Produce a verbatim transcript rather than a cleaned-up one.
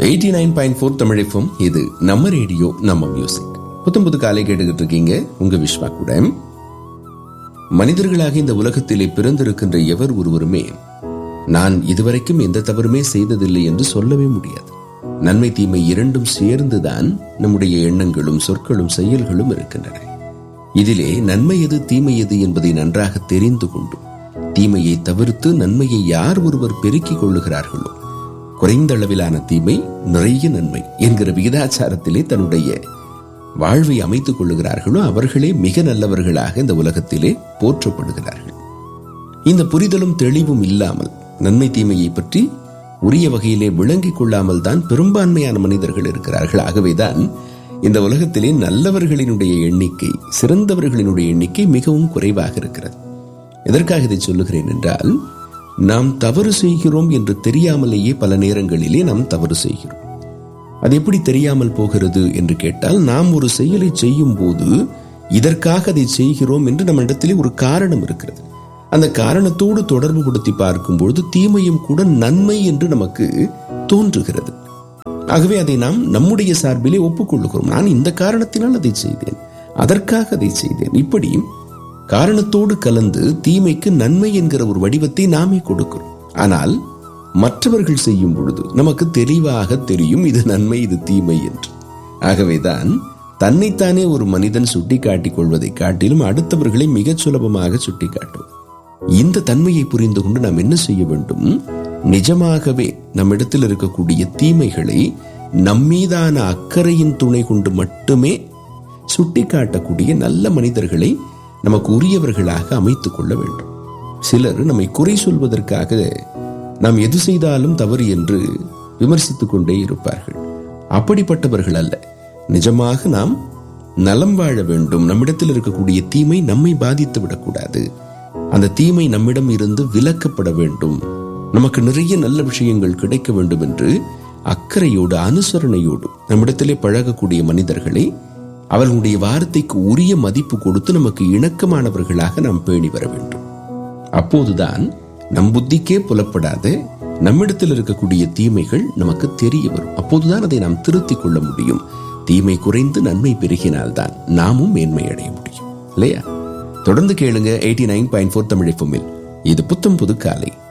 Eighty nine point four Tamil FM. இது நம்ம radio, நம்ம மியூசிக். புத்தம் புது காலை கேட்டுக்கிட்டு இருக்கீங்க உங்க விஸ்வா கூட. மனிதர்களாக இந்த உலகத்திலே பிறந்திருக்கின்ற எவர் ஒருவருமே நான் இதுவரைக்கும் எந்த தவறுமே செய்ததில்லை என்று சொல்லவே முடியாது. நன்மை தீமை இரண்டும் சேர்ந்துதான் நம்முடைய எண்ணங்களும் சொற்களும் செயல்களும் இருக்கின்றன. இதிலே நன்மை எது தீமை எது என்பதை நன்றாக தெரிந்து கொண்டு தீமையை தவிர்த்து நன்மையை யார் ஒருவர் பெருக்கிக் கொள்ளுகிறார்களோ, குறைந்த அளவிலான தீமை நிறைய நன்மை என்கிற விகிதாச்சாரத்திலே தன்னுடைய வாழ்வை அமைத்துக் கொள்ளுகிறார்களோ அவர்களே மிக நல்லவர்களாக இந்த உலகத்திலே போற்றப்படுகிறார்கள். இந்த புரிதலும் தெளிவும் இல்லாமல் நன்மை தீமையை பற்றி உரிய வகையிலே விளங்கிக் கொள்ளாமல் தான் பெரும்பான்மையான மனிதர்கள் இருக்கிறார்கள். ஆகவேதான் இந்த உலகத்திலே நல்லவர்களினுடைய எண்ணிக்கை, சிறந்தவர்களினுடைய எண்ணிக்கை மிகவும் குறைவாக இருக்கிறது. எதற்காக இதை சொல்லுகிறேன் என்றால், நாம் தவறு செய்கிறோம் என்று தெரியாமலேயே பல நேரங்களிலே நாம் தவறு செய்கிறோம். அது எப்படி தெரியாமல் போகிறது என்று கேட்டால், நாம் ஒரு செயலை செய்யும் போது இதற்காக அதை செய்கிறோம் என்று நம்ம இடத்திலே ஒரு காரணம் இருக்கிறது. அந்த காரணத்தோடு தொடர்பு படுத்தி பார்க்கும்பொழுது தீமையும் கூட நன்மை என்று நமக்கு தோன்றுகிறது. ஆகவே அதை நாம் நம்முடைய சார்பிலே ஒப்புக்கொள்ளுகிறோம். நான் இந்த காரணத்தினால் அதை செய்தேன், அதற்காக அதை செய்தேன். இப்படி காரணத்தோடு கலந்து தீமைக்கு நன்மை என்கிற ஒரு வடிவத்தை நாமே கொடுக்கிறோம். ஆனால் மற்றவர்கள் செய்யும் பொழுது நமக்கு தெளிவாக தெரியும் இது நன்மை இது தீமை என்று. ஆகவேதான் தன்னைத்தானே ஒரு மனிதன் சுட்டி காட்டிக் கொள்வதை காட்டிலும் அடுத்தவர்களை மிக சுலபமாக சுட்டி காட்டுவது. இந்த தன்மையை புரிந்து கொண்டு நாம் என்ன செய்ய வேண்டும்? நிஜமாகவே நம்மிடத்தில் இருக்கக்கூடிய தீமைகளை நம்மீதான அக்கறையின் துணை கொண்டு மட்டுமே சுட்டி காட்டக்கூடிய நல்ல மனிதர்களை நமக்கு உரியவர்களாக அமைத்துக் கொள்ள வேண்டும். சிலர் நம்மை குறை சொல்வதற்காக நாம் எது செய்தாலும் தவறு என்று விமர்சித்துக் கொண்டே இருப்பார்கள். அப்படிப்பட்டவர்கள் அல்ல. நிஜமாக நாம் நலம் வாழ வேண்டும். நம்மிடத்தில் இருக்கக்கூடிய தீமை நம்மை பாதித்து விடக்கூடாது. அந்த தீமை நம்மிடம் இருந்து விலக்கப்பட வேண்டும். நமக்கு நிறைய நல்ல விஷயங்கள் கிடைக்க வேண்டும் என்று அக்கறையோடு அனுசரணையோடு நம்மிடத்திலே பழகக்கூடிய மனிதர்களை அவர்களுடைய வார்த்தைக்கு உரிய மதிப்பு கொடுத்து நமக்கு இணக்கமானவர்களாக நாம் பேணி வர வேண்டும். அப்போதுதான் நம் புத்திக்கே புலப்படாத நம்மிடத்தில் இருக்கக்கூடிய தீமைகள் நமக்கு தெரிய வரும். அப்போதுதான் அதை நாம் திருத்திக் கொள்ள முடியும். தீமை குறைந்து நன்மை பெருகினால்தான் நாமும் மேன்மை அடைய முடியும், இல்லையா? தொடர்ந்து கேளுங்க eighty nine point four Tamil எஃப்எம்மில். இது புத்தம் புது காலை.